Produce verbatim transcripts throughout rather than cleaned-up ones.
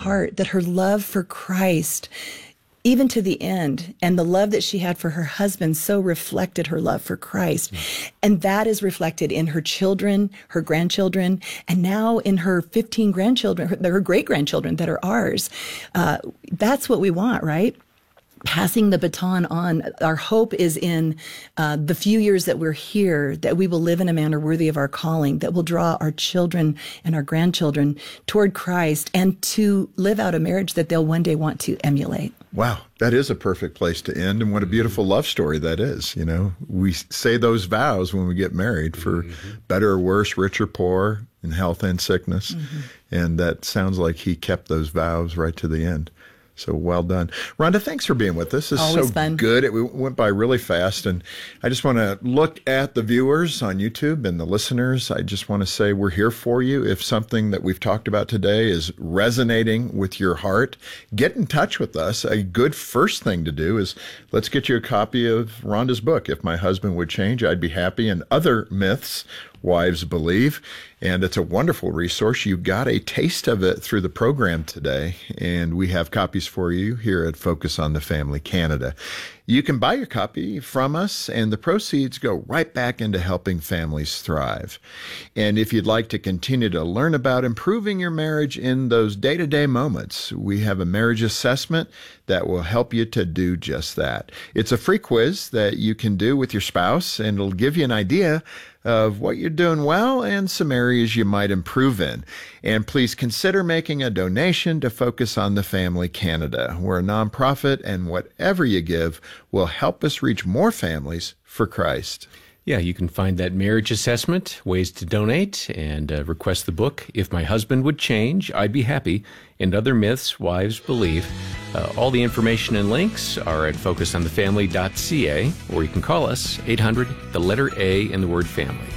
heart, that her love for Christ, even to the end, and the love that she had for her husband so reflected her love for Christ. Mm. And that is reflected in her children, her grandchildren, and now in her fifteen grandchildren, her, her great-grandchildren that are ours. Uh, that's what we want, right? Passing the baton on. Our hope is in uh, the few years that we're here, that we will live in a manner worthy of our calling, that will draw our children and our grandchildren toward Christ, and to live out a marriage that they'll one day want to emulate. Wow, that is a perfect place to end, and what a beautiful love story that is. You know, we say those vows when we get married for mm-hmm. better or worse, rich or poor, in health and sickness, mm-hmm. and that sounds like he kept those vows right to the end. So well done. Rhonda, thanks for being with us. This is Always so fun. good. It went by really fast. And I just want to look at the viewers on YouTube and the listeners. I just want to say we're here for you. If something that we've talked about today is resonating with your heart, get in touch with us. A good first thing to do is let's get you a copy of Rhonda's book, If My Husband Would Change, I'd Be Happy, and Other Myths Wives Believe. And it's a wonderful resource. You got a taste of it through the program today, and we have copies for you here at Focus on the Family Canada. You can buy your copy from us, and the proceeds go right back into helping families thrive. And if you'd like to continue to learn about improving your marriage in those day-to-day moments, we have a marriage assessment that will help you to do just that. It's a free quiz that you can do with your spouse, and it'll give you an idea of what you're doing well and some areas you might improve in. And please consider making a donation to Focus on the Family Canada. We're a nonprofit, and whatever you give will help us reach more families for Christ. Yeah, you can find that marriage assessment, ways to donate, and uh, request the book, If My Husband Would Change, I'd Be Happy, and Other Myths Wives Believe. Uh, all the information and links are at focus on the family dot c a, or you can call us, eight hundred, the letter A in the word family.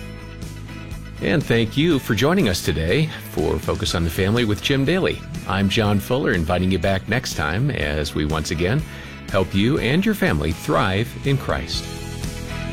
And thank you for joining us today for Focus on the Family with Jim Daly. I'm John Fuller, inviting you back next time as we once again help you and your family thrive in Christ.